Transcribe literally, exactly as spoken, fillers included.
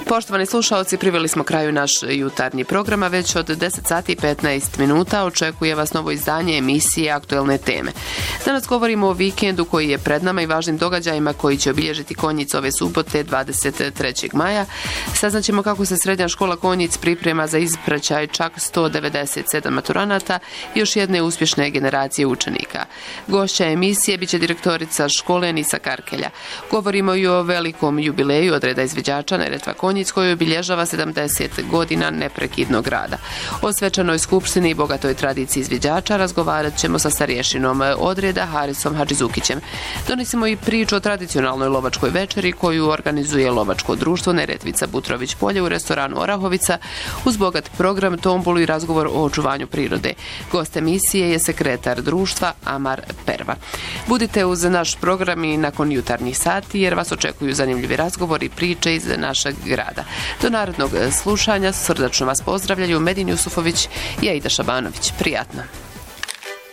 Poštovani slušaoci, priveli smo kraju naš jutarnji program, a već od deset sati i petnaest minuta očekuje vas novo izdanje emisije Aktuelne teme. Danas govorimo o vikendu koji je pred nama i važnim događajima koji će obilježiti Konjic ove subote dvadeset trećeg maja. Saznaćemo kako se Srednja škola Konjic priprema za ispraćaj čak sto devedeset sedam maturanata i još jedne uspješne generacije učenika. Gošća emisije biće direktorica škole Nisa Karkelja. Govorimo i o velikom jubileju odreda izviđača Neretva Konjic koji obilježava sedamdeset godina neprekidnog rada. O svečanoj skupštini i bogatoj tradiciji izviđača razgovarat ćemo sa starješinom odreda Harisom Hadžizukićem. Donosimo i priču o tradicionalnoj lovačkoj večeri koju organizuje lovačko društvo Neretvica Butrović Polje u restoranu Orahovica uz bogat program, tombolu i razgovor o očuvanju prirode. Gost emisije je sekretar društva Amar Perva. Budite uz naš program i nakon jutarnjih sati jer vas očekuju zanimljivi razgovori i priče iz našeg grada. Do narednog slušanja srdačno vas pozdravljaju Medin Jusufović i Aida Šabanović. Prijatno!